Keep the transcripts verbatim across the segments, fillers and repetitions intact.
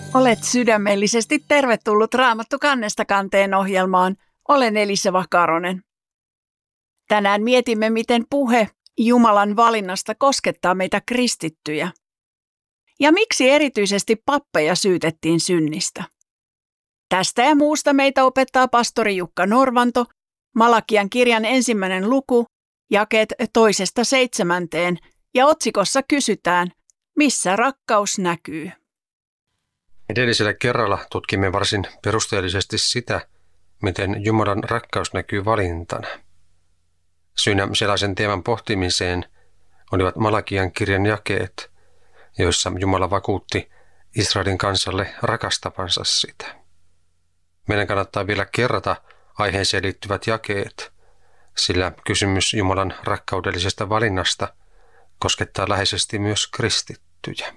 Olet sydämellisesti tervetullut Raamattu kannesta kanteen ohjelmaan. Olen Elisa Vakaronen. Tänään mietimme, miten puhe Jumalan valinnasta koskettaa meitä kristittyjä. Ja miksi erityisesti pappeja syytettiin synnistä. Tästä ja muusta meitä opettaa pastori Jukka Norvanto, Malakian kirjan ensimmäinen luku, jakeet toisesta seitsemänteen, ja otsikossa kysytään, missä rakkaus näkyy. Edellisellä kerralla tutkimme varsin perusteellisesti sitä, miten Jumalan rakkaus näkyy valintana. Syynä sellaisen teeman pohtimiseen olivat Malakian kirjan jakeet, joissa Jumala vakuutti Israelin kansalle rakastavansa sitä. Meidän kannattaa vielä kerrata aiheeseen liittyvät jakeet, sillä kysymys Jumalan rakkaudellisesta valinnasta koskettaa läheisesti myös kristittyjä.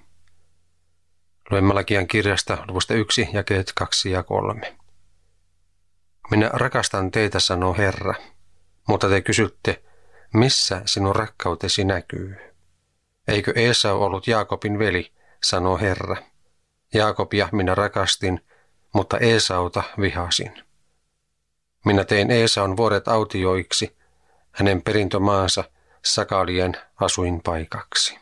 Luen Malakian kirjasta luvusta yksi, jakeet kaksi ja kolme. Minä rakastan teitä, sanoo Herra, mutta te kysytte, missä sinun rakkautesi näkyy? Eikö Esau ollut Jaakobin veli, sanoo Herra. Jaakobia minä rakastin, mutta Esauta vihasin. Minä tein Esaun vuoret autioiksi, hänen perintömaansa sakalien asuinpaikaksi.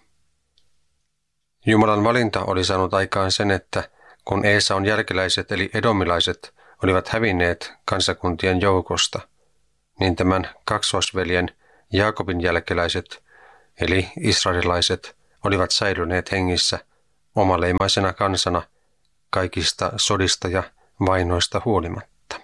Jumalan valinta oli saanut aikaan sen, että kun Esaun jälkeläiset eli edomilaiset olivat hävinneet kansakuntien joukosta, niin tämän kaksoisveljen Jaakobin jälkeläiset eli israelilaiset olivat säilyneet hengissä omaleimaisena kansana kaikista sodista ja vainoista huolimatta.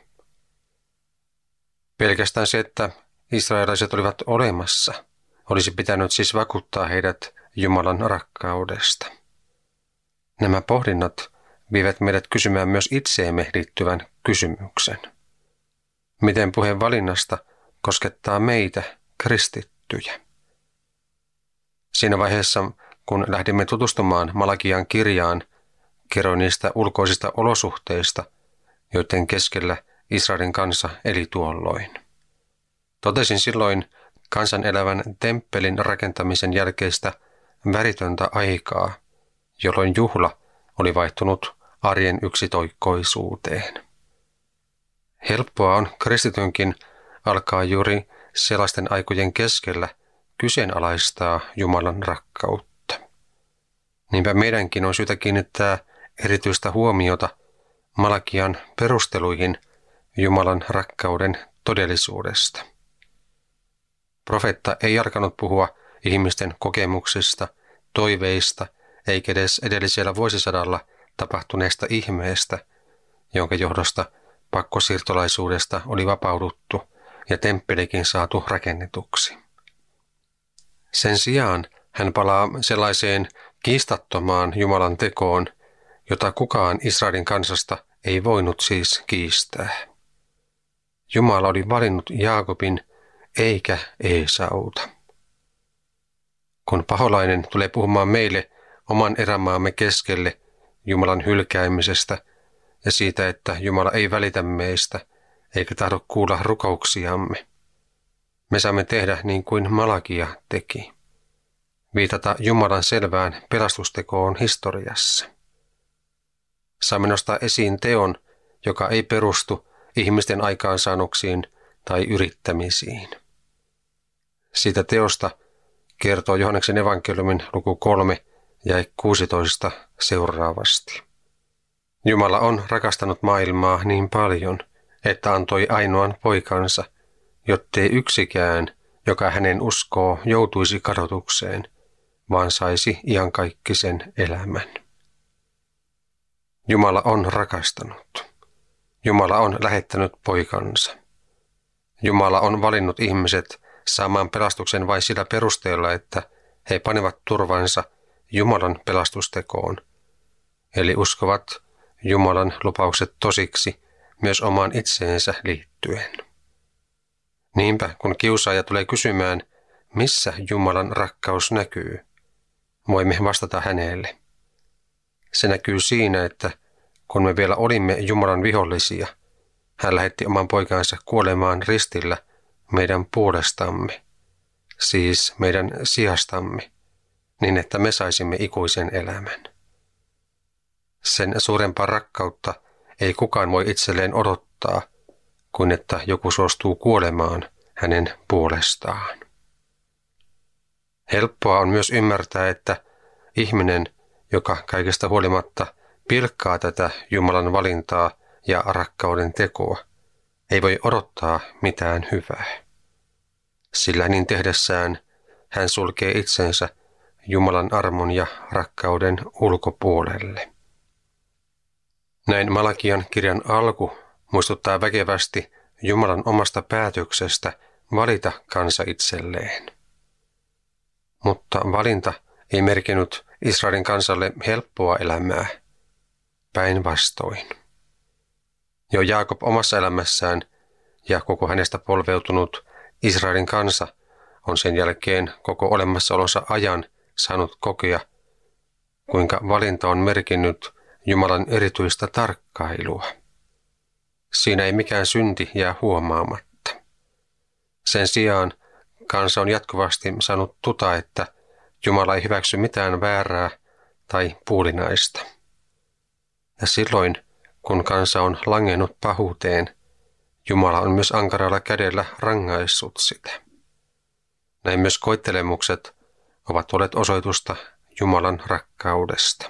Pelkästään se, että israelilaiset olivat olemassa, olisi pitänyt siis vakuuttaa heidät Jumalan rakkaudesta. Nämä pohdinnat vievät meidät kysymään myös itseemme liittyvän kysymyksen. Miten puheen valinnasta koskettaa meitä, kristittyjä? Siinä vaiheessa, kun lähdimme tutustumaan Malakian kirjaan, kerroin niistä ulkoisista olosuhteista, joiden keskellä Israelin kansa eli tuolloin. Totesin silloin kansan elävän temppelin rakentamisen jälkeistä väritöntä aikaa, jolloin juhla oli vaihtunut arjen yksitoikkoisuuteen. Helppoa on kristitynkin alkaa juuri sellaisten aikojen keskellä kyseenalaistaa Jumalan rakkautta. Niinpä meidänkin on syytä kiinnittää erityistä huomiota Malakian perusteluihin Jumalan rakkauden todellisuudesta. Profeetta ei alkanut puhua ihmisten kokemuksista, toiveista eikä edes edellisellä vuosisadalla tapahtuneesta ihmeestä, jonka johdosta pakkosiirtolaisuudesta oli vapauduttu ja temppelikin saatu rakennetuksi. Sen sijaan hän palaa sellaiseen kiistattomaan Jumalan tekoon, jota kukaan Israelin kansasta ei voinut siis kiistää. Jumala oli valinnut Jaakobin eikä Esauta. Kun paholainen tulee puhumaan meille oman erämaamme keskelle Jumalan hylkäämisestä ja siitä, että Jumala ei välitä meistä eikä tahdo kuulla rukouksiamme, me saamme tehdä niin kuin Malakia teki. Viitata Jumalan selvään pelastustekoon historiassa. Saamme nostaa esiin teon, joka ei perustu ihmisten aikaansaannoksiin tai yrittämisiin. Siitä teosta kertoo Johanneksen evankeliumin luku kolme ja kuusitoista seuraavasti. Jumala on rakastanut maailmaa niin paljon, että antoi ainoan poikansa, jottei yksikään, joka hänen uskoo, joutuisi kadotukseen, vaan saisi iankaikkisen elämän. Jumala on rakastanut. Jumala on lähettänyt poikansa. Jumala on valinnut ihmiset saamaan pelastuksen vain sillä perusteella, että he panevat turvansa Jumalan pelastustekoon, eli uskovat Jumalan lupaukset tosiksi myös omaan itseensä liittyen. Niinpä, kun kiusaaja tulee kysymään, missä Jumalan rakkaus näkyy, voimme vastata hänelle. Se näkyy siinä, että kun me vielä olimme Jumalan vihollisia, hän lähetti oman poikansa kuolemaan ristillä meidän puolestamme, siis meidän sijastamme, niin että me saisimme ikuisen elämän. Sen suurempaa rakkautta ei kukaan voi itselleen odottaa, kuin että joku suostuu kuolemaan hänen puolestaan. Helppoa on myös ymmärtää, että ihminen, joka kaikesta huolimatta pilkkaa tätä Jumalan valintaa ja rakkauden tekoa, ei voi odottaa mitään hyvää. Sillä niin tehdessään hän sulkee itsensä Jumalan armon ja rakkauden ulkopuolelle. Näin Malakian kirjan alku muistuttaa väkevästi Jumalan omasta päätöksestä valita kansa itselleen. Mutta valinta ei merkinnyt Israelin kansalle helppoa elämää, päinvastoin. Jo Jaakob omassa elämässään ja koko hänestä polveutunut Israelin kansa on sen jälkeen koko olemassaolonsa ajan saanut kokea, kuinka valinta on merkinnyt Jumalan erityistä tarkkailua. Siinä ei mikään synti jää huomaamatta. Sen sijaan kansa on jatkuvasti saanut tuta, että Jumala ei hyväksy mitään väärää tai puolinaista. Ja silloin, kun kansa on langennut pahuuteen, Jumala on myös ankaralla kädellä rangaissut sitä. Näin myös koettelemukset ovat olleet osoitusta Jumalan rakkaudesta.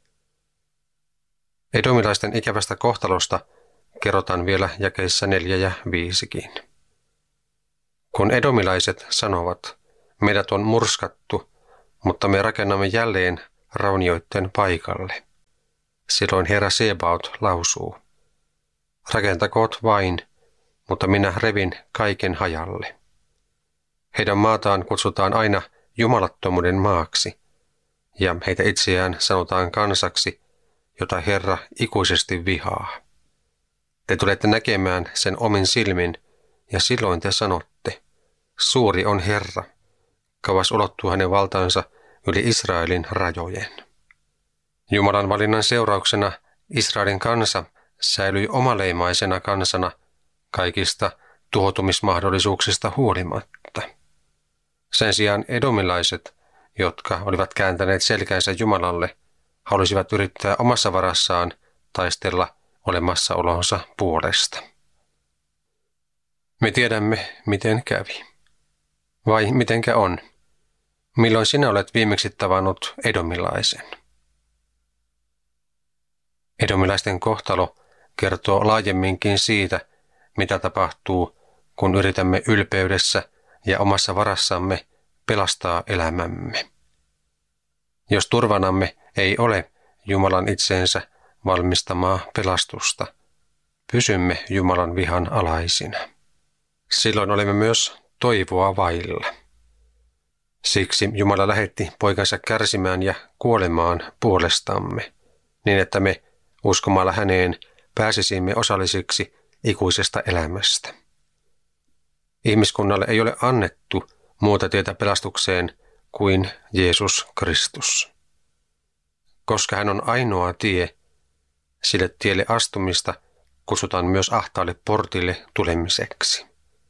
Edomilaisten ikävästä kohtalosta kerrotaan vielä jakeissa neljä ja viisikin. Kun edomilaiset sanovat, meidät on murskattu, mutta me rakennamme jälleen raunioitten paikalle. Silloin Herra Sebaot lausuu, rakentakoot vain, mutta minä revin kaiken hajalle. Heidän maataan kutsutaan aina jumalattomuuden maaksi, ja heitä itseään sanotaan kansaksi, jota Herra ikuisesti vihaa. Te tulette näkemään sen omin silmin, ja silloin te sanotte, suuri on Herra, kauas ulottuu hänen valtansa yli Israelin rajojen. Jumalan valinnan seurauksena Israelin kansa säilyi omaleimaisena kansana kaikista tuhoutumismahdollisuuksista huolimatta. Sen sijaan edomilaiset, jotka olivat kääntäneet selkänsä Jumalalle, halusivat yrittää omassa varassaan taistella olemassaolonsa puolesta. Me tiedämme, miten kävi. Vai mitenkä on? Milloin sinä olet viimeksi tavannut edomilaisen? Edomilaisten kohtalo kertoo laajemminkin siitä, mitä tapahtuu, kun yritämme ylpeydessä ja omassa varassamme pelastaa elämämme. Jos turvanamme ei ole Jumalan itseensä valmistamaa pelastusta, pysymme Jumalan vihan alaisina. Silloin olemme myös toivoa vailla. Siksi Jumala lähetti poikansa kärsimään ja kuolemaan puolestamme, niin että me uskomalla häneen pääsisimme osallisiksi ikuisesta elämästä. Ihmiskunnalle ei ole annettu muuta tietä pelastukseen kuin Jeesus Kristus. Koska hän on ainoa tie, sille tielle astumista kutsutaan myös ahtaalle portille tulemiseksi.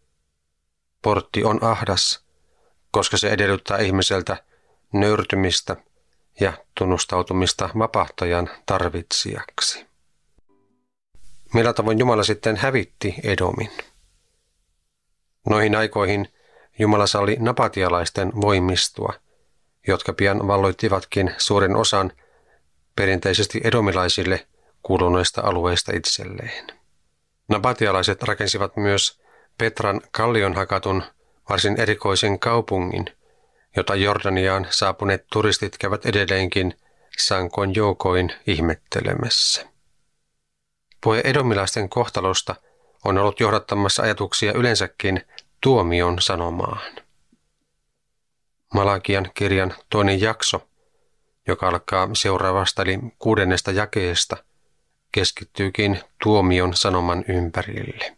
Portti on ahdas, koska se edellyttää ihmiseltä nöyrtymistä ja tunnustautumista vapahtajan tarvitsijaksi. Millä tavoin Jumala sitten hävitti Edomin? Noihin aikoihin Jumala salli napatialaisten voimistua, jotka pian valloittivatkin suuren osan perinteisesti edomilaisille kuuluneista alueista itselleen. Napatialaiset rakensivat myös Petran kallion hakatun varsin erikoisen kaupungin, jota Jordaniaan saapuneet turistit käyvät edelleenkin sankoin joukoin ihmettelemässä. Puhe edomilaisten kohtalosta on ollut johdattamassa ajatuksia yleensäkin tuomion sanomaan. Malakian kirjan toinen jakso, joka alkaa seuraavasta eli kuudennesta jakeesta, keskittyykin tuomion sanoman ympärille.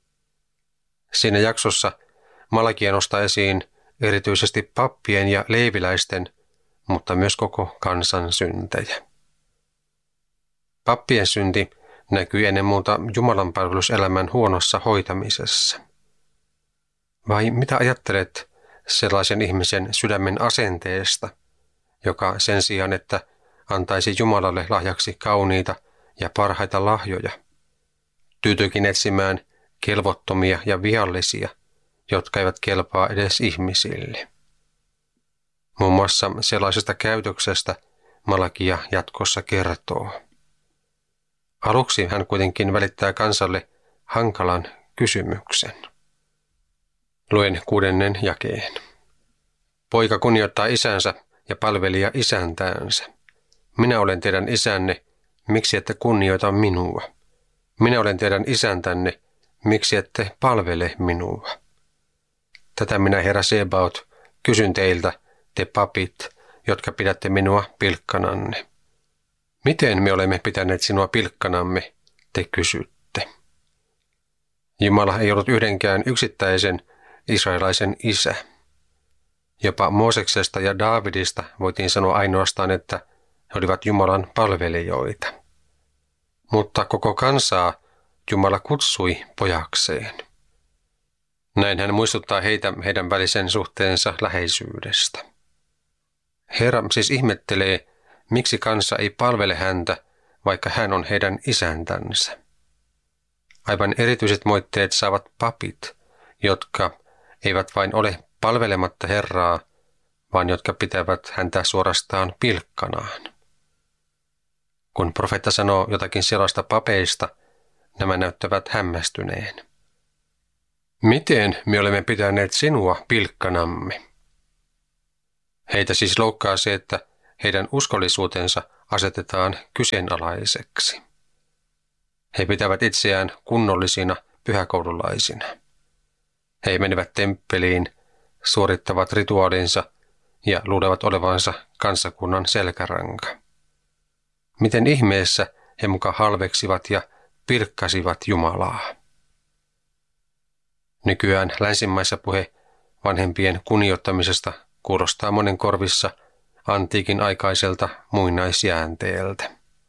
Siinä jaksossa Malakia nostaa esiin erityisesti pappien ja leeviläisten, mutta myös koko kansan syntejä. Pappien synti näkyy ennen muuta jumalanpalveluselämän huonossa hoitamisessa. Vai mitä ajattelet sellaisen ihmisen sydämen asenteesta, joka sen sijaan, että antaisi Jumalalle lahjaksi kauniita ja parhaita lahjoja. Tyytyikin etsimään kelvottomia ja viallisia, jotka eivät kelpaa edes ihmisille. Muun muassa sellaisesta käytöksestä Malakia jatkossa kertoo. Aluksi hän kuitenkin välittää kansalle hankalan kysymyksen. Luen kuudennen jakeen. Poika kunnioittaa isänsä ja palvelija isäntäänsä. Minä olen teidän isänne, miksi ette kunnioita minua? Minä olen teidän isäntänne, miksi ette palvele minua? Tätä minä, Herra Sebaot, kysyn teiltä, te papit, jotka pidätte minua pilkkananne. Miten me olemme pitäneet sinua pilkkanamme, te kysytte. Jumala ei ollut yhdenkään yksittäisen israelaisen isä. Jopa Mooseksesta ja Daavidista voitiin sanoa ainoastaan, että he olivat Jumalan palvelijoita. Mutta koko kansaa Jumala kutsui pojakseen. Näin hän muistuttaa heitä heidän välisen suhteensa läheisyydestä. Herra siis ihmettelee, miksi kansa ei palvele häntä, vaikka hän on heidän isäntänsä. Aivan erityiset moitteet saavat papit, jotka eivät vain ole palvelematta Herraa, vaan jotka pitävät häntä suorastaan pilkkanaan. Kun profeetta sanoo jotakin sellaista papeista, nämä näyttävät hämmästyneen. Miten me olemme pitäneet sinua pilkkanamme? Heitä siis loukkaa se, että heidän uskollisuutensa asetetaan kyseenalaiseksi. He pitävät itseään kunnollisina pyhäkoululaisina. He menevät temppeliin, suorittavat rituaalinsa ja luulevat olevansa kansakunnan selkäranka. Miten ihmeessä he muka halveksivat ja pilkkasivat Jumalaa? Nykyään länsimaissa puhe vanhempien kunnioittamisesta kuulostaa monen korvissa antiikin aikaiselta muinaisjäänteeltä.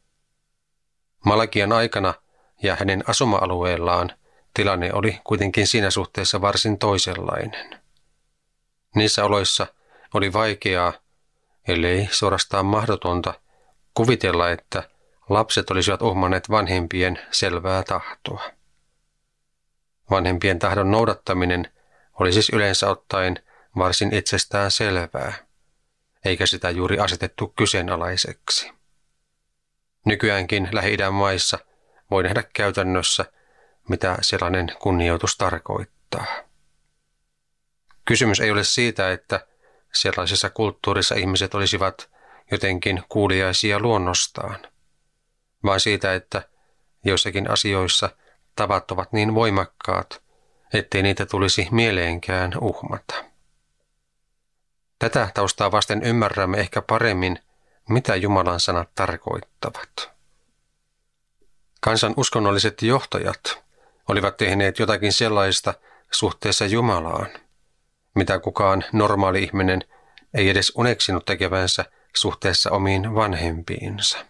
Malakian aikana ja hänen asuma-alueellaan tilanne oli kuitenkin siinä suhteessa varsin toisenlainen. Niissä oloissa oli vaikeaa, ellei suorastaan mahdotonta, kuvitella, että lapset olisivat uhmanneet vanhempien selvää tahtoa. Vanhempien tahdon noudattaminen oli siis yleensä ottaen varsin itsestään selvää, eikä sitä juuri asetettu kyseenalaiseksi. Nykyäänkin Lähi-idän maissa voi nähdä käytännössä, mitä sellainen kunnioitus tarkoittaa. Kysymys ei ole siitä, että sellaisessa kulttuurissa ihmiset olisivat jotenkin kuuliaisia luonnostaan, vaan siitä, että joissakin asioissa tavat ovat niin voimakkaat, ettei niitä tulisi mieleenkään uhmata. Tätä taustaa vasten ymmärrämme ehkä paremmin, mitä Jumalan sanat tarkoittavat. Kansan uskonnolliset johtajat olivat tehneet jotakin sellaista suhteessa Jumalaan, mitä kukaan normaali ihminen ei edes uneksinut tekevänsä suhteessa omiin vanhempiinsa.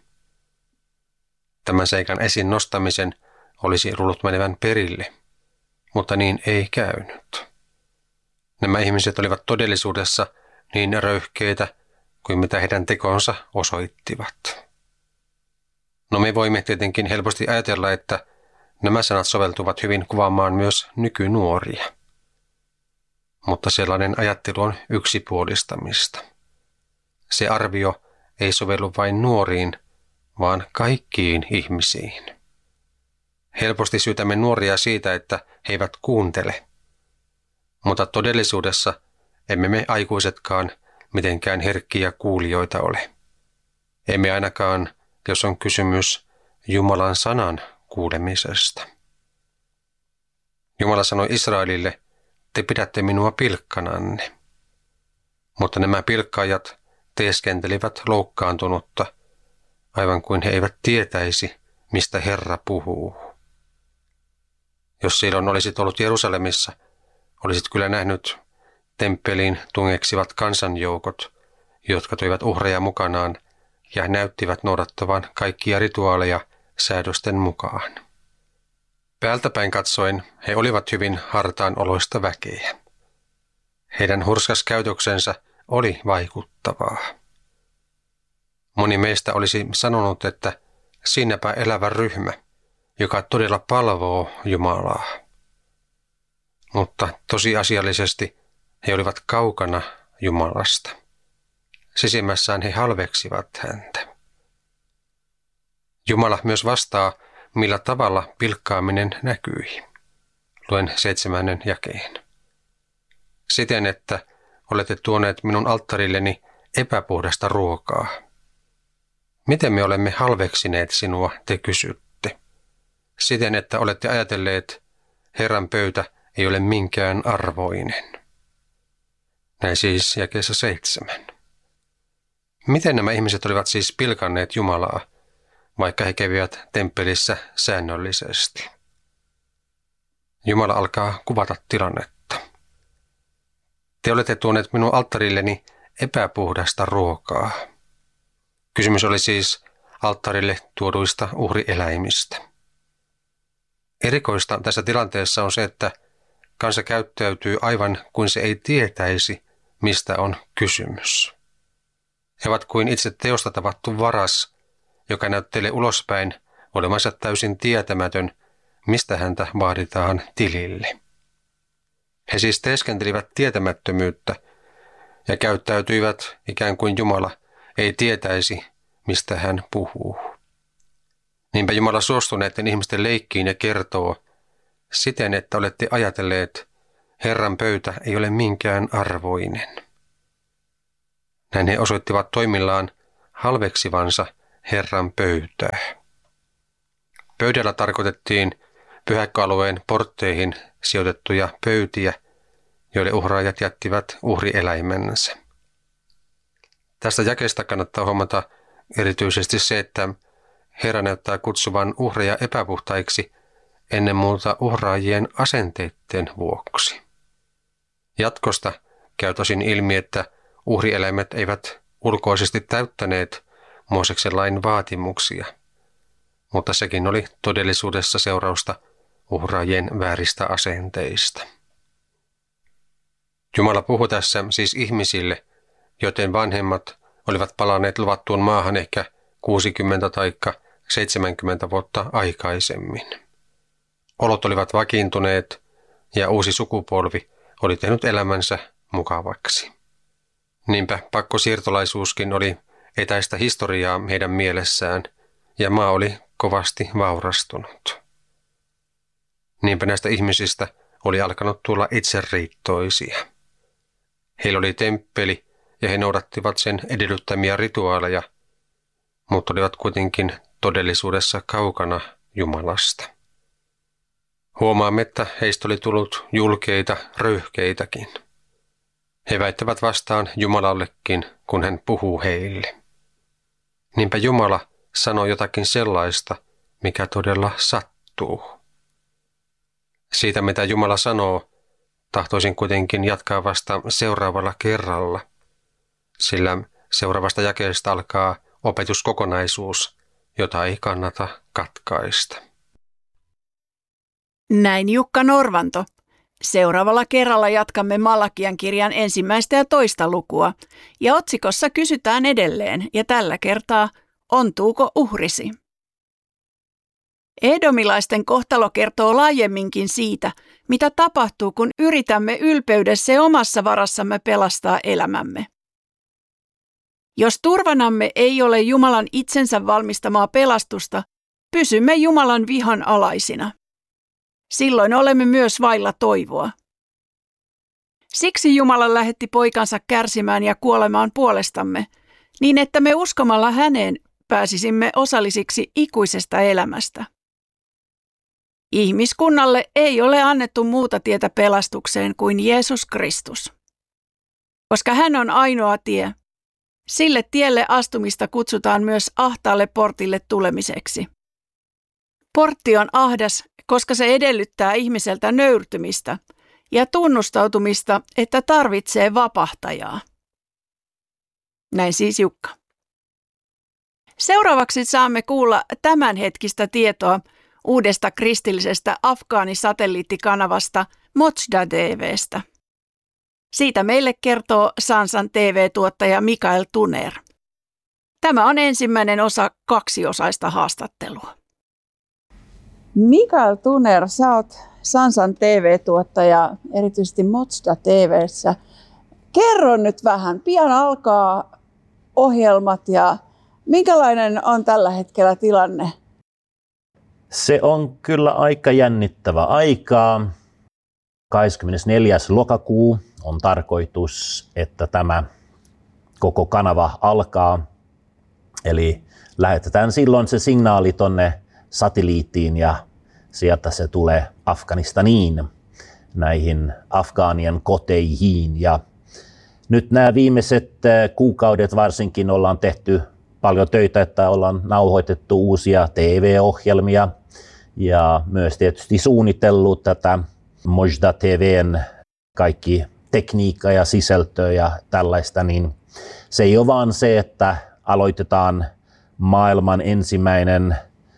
Tämän seikan esiin nostamisen olisi luullut menevän perille, mutta niin ei käynyt. Nämä ihmiset olivat todellisuudessa niin röyhkeitä kuin mitä heidän tekonsa osoittivat. No me voimme tietenkin helposti ajatella, että nämä sanat soveltuvat hyvin kuvaamaan myös nykynuoria. Mutta sellainen ajattelu on yksipuolistamista. Se arvio ei sovellu vain nuoriin, vaan kaikkiin ihmisiin. Helposti syytämme nuoria siitä, että he eivät kuuntele. Mutta todellisuudessa emme me aikuisetkaan mitenkään herkkiä kuulijoita ole. Emme ainakaan, jos on kysymys Jumalan sanan kuulemisesta. Jumala sanoi Israelille, te pidätte minua pilkkananne. Mutta nämä pilkkaajat teeskentelivät loukkaantunutta, aivan kuin he eivät tietäisi, mistä Herra puhuu. Jos silloin olisit ollut Jerusalemissa, olisit kyllä nähnyt temppeliin tungeksivat kansanjoukot, jotka toivat uhreja mukanaan ja näyttivät noudattavan kaikkia rituaaleja säädösten mukaan. Päältäpäin katsoen he olivat hyvin hartaan oloista väkeä. Heidän hurskas käytöksensä oli vaikuttavaa. Moni meistä olisi sanonut, että siinäpä elävä ryhmä, joka todella palvoo Jumalaa. Mutta tosiasiallisesti he olivat kaukana Jumalasta. Sisimmässään he halveksivat häntä. Jumala myös vastaa, millä tavalla pilkkaaminen näkyi. Luen seitsemännen jakeen. Siten, että olette tuoneet minun alttarilleni epäpuhdasta ruokaa. Miten me olemme halveksineet sinua, te kysytte. Siten, että olette ajatelleet, Herran pöytä ei ole minkään arvoinen. Näin siis jakeessa seitsemän. Miten nämä ihmiset olivat siis pilkanneet Jumalaa, vaikka he kävivät temppelissä säännöllisesti? Jumala alkaa kuvata tilannetta. Te olette tuoneet minun alttarilleni epäpuhdasta ruokaa. Kysymys oli siis alttarille tuoduista uhrieläimistä. Erikoista tässä tilanteessa on se, että kansa käyttäytyy aivan kuin se ei tietäisi, mistä on kysymys. He ovat kuin itse teosta tavattu varas, joka näyttelee ulospäin olemansa täysin tietämätön, mistä häntä vaaditaan tilille. He siis teeskentelivät tietämättömyyttä ja käyttäytyivät ikään kuin Jumala ei tietäisi, mistä hän puhuu. Niinpä Jumala suostuu näiden ihmisten leikkiin ja kertoo siten, että olette ajatelleet, Herran pöytä ei ole minkään arvoinen. Näin he osoittivat toimillaan halveksivansa Herran pöytää. Pöydällä tarkoitettiin pyhäkköalueen portteihin sijoitettuja pöytiä, joille uhraajat jättivät uhrieläimensä. Tästä jakeesta kannattaa huomata erityisesti se, että Herra näyttää kutsuvan uhreja epäpuhtaiksi ennen muuta uhraajien asenteiden vuoksi. Jatkosta käy tosin ilmi, että uhrieläimet eivät ulkoisesti täyttäneet Mooseksen lain vaatimuksia, mutta sekin oli todellisuudessa seurausta uhraajien vääristä asenteista. Jumala puhui tässä siis ihmisille, joten vanhemmat olivat palanneet luvattuun maahan ehkä kuusikymmentä tai seitsemänkymmentä vuotta aikaisemmin. Olot olivat vakiintuneet ja uusi sukupolvi oli tehnyt elämänsä mukavaksi. Niinpä pakkosiirtolaisuuskin oli etäistä historiaa heidän mielessään ja maa oli kovasti vaurastunut. Niinpä näistä ihmisistä oli alkanut tulla itseriittoisia. Heillä oli temppeli ja he noudattivat sen edellyttämiä rituaaleja, mutta olivat kuitenkin todellisuudessa kaukana Jumalasta. Huomaamme, että heistä oli tullut julkeita röyhkeitäkin. He väittävät vastaan Jumalallekin, kun hän puhuu heille. Niinpä Jumala sanoo jotakin sellaista, mikä todella sattuu. Siitä, mitä Jumala sanoo, tahtoisin kuitenkin jatkaa vasta seuraavalla kerralla, sillä seuraavasta jakeesta alkaa opetuskokonaisuus, jota ei kannata katkaista. Näin Jukka Norvanto. Seuraavalla kerralla jatkamme Malakian kirjan ensimmäistä ja toista lukua, ja otsikossa kysytään edelleen, ja tällä kertaa, ontuuko uhrisi? Edomilaisten kohtalo kertoo laajemminkin siitä, mitä tapahtuu, kun yritämme ylpeydessä ja omassa varassamme pelastaa elämämme. Jos turvanamme ei ole Jumalan itsensä valmistamaa pelastusta, pysymme Jumalan vihan alaisina. Silloin olemme myös vailla toivoa. Siksi Jumala lähetti poikansa kärsimään ja kuolemaan puolestamme, niin että me uskomalla häneen pääsisimme osallisiksi ikuisesta elämästä. Ihmiskunnalle ei ole annettu muuta tietä pelastukseen kuin Jeesus Kristus. Koska hän on ainoa tie, sille tielle astumista kutsutaan myös ahtaalle portille tulemiseksi. Portti on ahdas, koska se edellyttää ihmiseltä nöyrtymistä ja tunnustautumista, että tarvitsee vapahtajaa. Näin siis Jukka. Seuraavaksi saamme kuulla tämänhetkistä tietoa uudesta kristillisestä afgaanisatelliittikanavasta Mochda T V:stä. Siitä meille kertoo Sansan T V-tuottaja Mikael Tuner. Tämä on ensimmäinen osa kaksiosaista haastattelua. Mikael Tuner, sä oot Sansan T V-tuottaja, erityisesti Motsda T V:ssä. Kerro nyt vähän, pian alkaa ohjelmat ja minkälainen on tällä hetkellä tilanne? Se on kyllä aika jännittävä aikaa. kahdeskymmenesneljäs lokakuu on tarkoitus, että tämä koko kanava alkaa. Eli lähetetään silloin se signaali tonne satelliittiin ja sieltä se tulee Afganistaniin, näihin afgaanien koteihin. Ja nyt nämä viimeiset kuukaudet varsinkin ollaan tehty paljon töitä, että ollaan nauhoitettu uusia T V-ohjelmia ja myös tietysti suunnitellut tätä Mojdeh T V:n kaikki tekniikka ja sisältö ja tällaista, niin se ei ole vaan se, että aloitetaan maailman ensimmäinen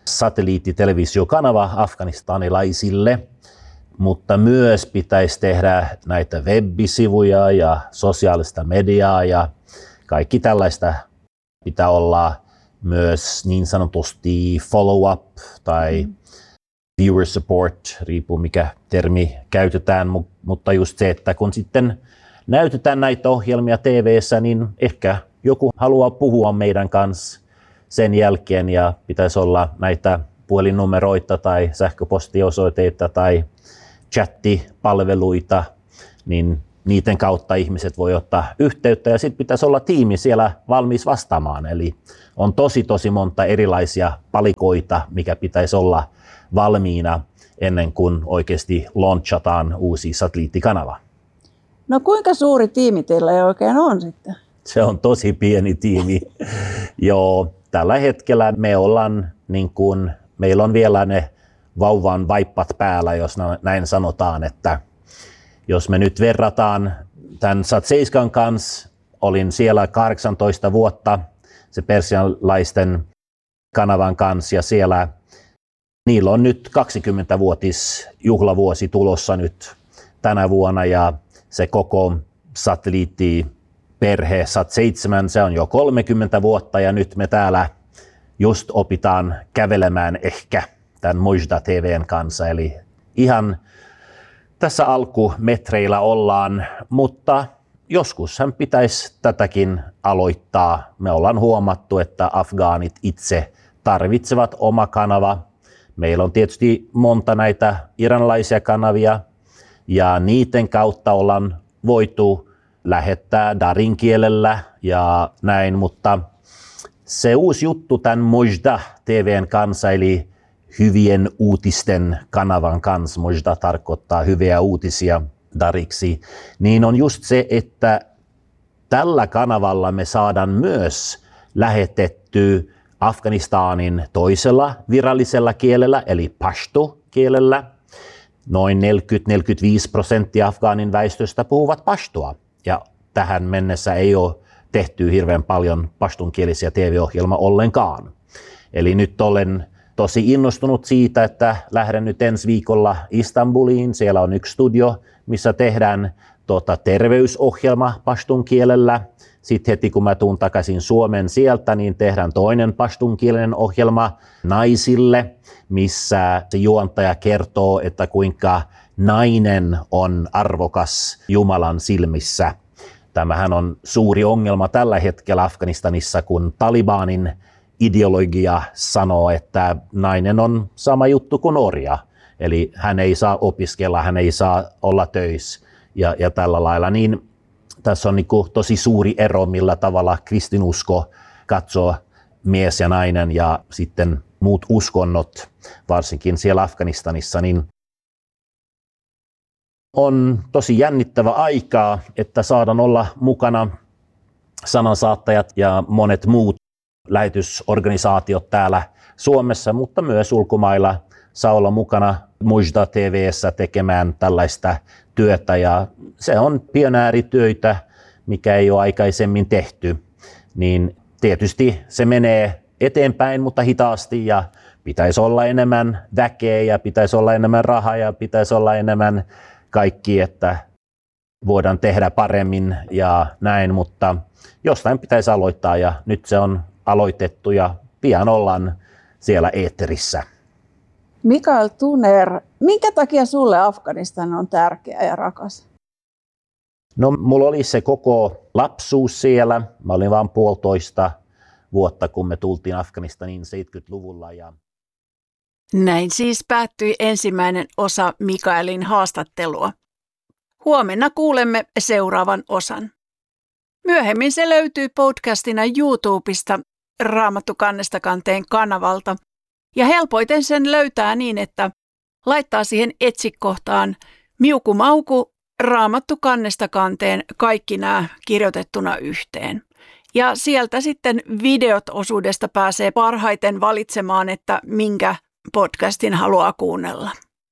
satelliittitelevisiokanava afganistanilaisille, mutta myös pitäisi tehdä näitä web-sivuja ja sosiaalista mediaa ja kaikki tällaista pitää olla myös niin sanotusti follow-up tai viewer support, riippuu mikä termi käytetään, mutta just se, että kun sitten näytetään näitä ohjelmia T V:ssä, niin ehkä joku haluaa puhua meidän kanssa sen jälkeen ja pitäisi olla näitä puhelinnumeroita tai sähköpostiosoitteita tai chattipalveluita, niin niiden kautta ihmiset voi ottaa yhteyttä ja sitten pitäisi olla tiimi siellä valmis vastaamaan. Eli on tosi tosi monta erilaisia palikoita, mikä pitäisi olla valmiina ennen kuin oikeasti launchataan uusi satelliittikanava. No kuinka suuri tiimi teillä oikein on sitten? Se on tosi pieni tiimi. Joo, tällä hetkellä me ollaan niin kuin, meillä on vielä ne vauvan vaippat päällä, jos näin sanotaan, että jos me nyt verrataan tämän Sat seitsemän kanssa, olin siellä kahdeksantoista vuotta se persialaisten kanavan kanssa ja siellä niillä on nyt kaksikymmenvuotis juhlavuosi tulossa nyt tänä vuonna ja se koko satelliittiperhe Sat seitsemän, se on jo kolmekymmentä vuotta ja nyt me täällä just opitaan kävelemään ehkä tämän Mojdeh T V:n kanssa, eli ihan tässä alkumetreillä ollaan, mutta joskushan pitäisi tätäkin aloittaa. Me ollaan huomattu, että afgaanit itse tarvitsevat oma kanava. Meillä on tietysti monta näitä iranlaisia kanavia ja niiden kautta ollaan voitu lähettää darin kielellä ja näin, mutta se uusi juttu tämän Mojdeh T V:n kanssa, eli hyvien uutisten kanavan kanssa, Mojdeh tarkoittaa hyviä uutisia dariksi, niin on just se, että tällä kanavalla me saadaan myös lähetetty Afganistanin toisella virallisella kielellä, eli pashto-kielellä. Noin neljäkymmentä neljäkymmentäviisi prosenttia Afgaanin väestöstä puhuvat pashtoa, ja tähän mennessä ei ole tehty hirveän paljon pashtunkielisiä T V-ohjelmaa ollenkaan. Eli nyt olen tosi innostunut siitä, että lähden nyt ensi viikolla Istanbuliin. Siellä on yksi studio, missä tehdään tuota, terveysohjelma pashtun kielellä. Sitten heti kun mä tuun takaisin Suomen sieltä, niin tehdään toinen pashtunkielinen ohjelma naisille, missä se juontaja kertoo, että kuinka nainen on arvokas Jumalan silmissä. Tämähän on suuri ongelma tällä hetkellä Afganistanissa, kun Talibanin ideologia sanoo, että nainen on sama juttu kuin orja. Eli hän ei saa opiskella, hän ei saa olla töissä ja, ja tällä lailla. Niin tässä on niin kuin tosi suuri ero, millä tavalla kristinusko katsoo mies ja nainen ja sitten muut uskonnot, varsinkin siellä Afganistanissa, niin on tosi jännittävä aikaa, että saadaan olla mukana sanansaattajat ja monet muut lähetysorganisaatiot täällä Suomessa, mutta myös ulkomailla saa olla mukana Mojdeh T V:ssä tekemään tällaista työtä ja se on pionäärityötä, mikä ei ole aikaisemmin tehty, niin tietysti se menee eteenpäin, mutta hitaasti ja pitäisi olla enemmän väkeä ja pitäisi olla enemmän rahaa ja pitäisi olla enemmän kaikki, että voidaan tehdä paremmin ja näin, mutta jostain pitäisi aloittaa ja nyt se on aloitettu ja pian ollaan siellä eetterissä. Mikael Tuner, minkä takia sulle Afganistan on tärkeä ja rakas? No, mulla oli se koko lapsuus siellä. Mä olin vain puolitoista vuotta, kun me tultiin Afganistaniin seitsemänkymmentäluvulla. Ja... Näin siis päättyi ensimmäinen osa Mikaelin haastattelua. Huomenna kuulemme seuraavan osan. Myöhemmin se löytyy podcastina YouTubesta Raamattu kannesta kanteen kanavalta. Ja helpoiten sen löytää niin, että laittaa siihen etsikohtaan Miuku Mauku Raamattu kannesta kanteen kaikki nämä kirjoitettuna yhteen. Ja sieltä sitten videot osuudesta pääsee parhaiten valitsemaan, että minkä podcastin haluaa kuunnella.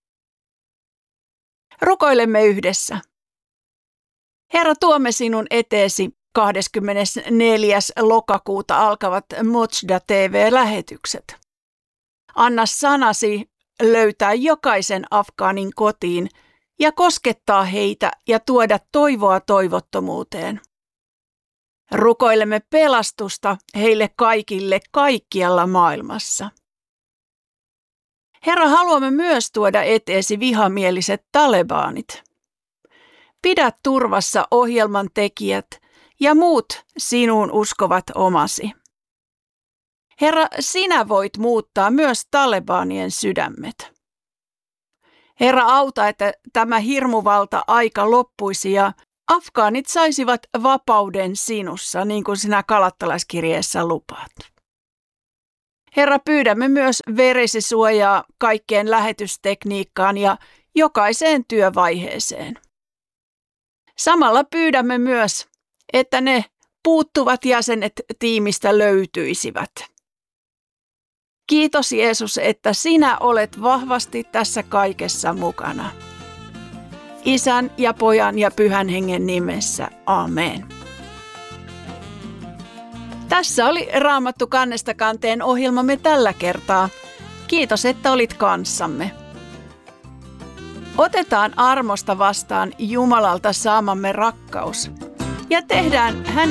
Rukoilemme yhdessä. Herra, tuomme sinun eteesi kahdeskymmenesneljäs lokakuuta alkavat Motsda T V-lähetykset. Anna sanasi löytää jokaisen afgaanin kotiin ja koskettaa heitä ja tuoda toivoa toivottomuuteen. Rukoilemme pelastusta heille kaikille kaikkialla maailmassa. Herra, haluamme myös tuoda eteesi vihamieliset talebanit. Pidä turvassa ohjelman tekijät ja muut sinuun uskovat omasi. Herra, sinä voit muuttaa myös talebanien sydämet. Herra, auta, että tämä hirmuvalta aika loppuisi ja afgaanit saisivat vapauden sinussa, niin kuin sinä Galattalaiskirjeessä lupaat. Herra, pyydämme myös veresi suojaa kaikkeen lähetystekniikkaan ja jokaiseen työvaiheeseen. Samalla pyydämme myös, että ne puuttuvat jäsenet tiimistä löytyisivät. Kiitos Jeesus, että sinä olet vahvasti tässä kaikessa mukana. Isän ja Pojan ja Pyhän Hengen nimessä. Amen. Tässä oli Raamattu kannesta kanteen ohjelmamme tällä kertaa. Kiitos, että olit kanssamme. Otetaan armosta vastaan Jumalalta saamamme rakkaus ja tehdään hänen